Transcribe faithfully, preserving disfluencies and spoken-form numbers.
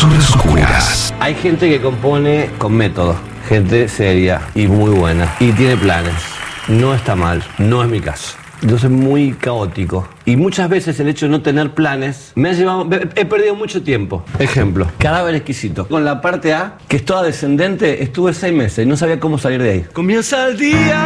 Zonas Oscuras. Hay gente que compone con método, gente seria y muy buena, y tiene planes. No está mal, no es mi caso. Entonces es muy caótico. Y muchas veces el hecho de no tener planes me ha llevado... He perdido mucho tiempo. Ejemplo, Cadáver Exquisito. Con la parte A, que es toda descendente, estuve seis meses y no sabía cómo salir de ahí. Comienza el día.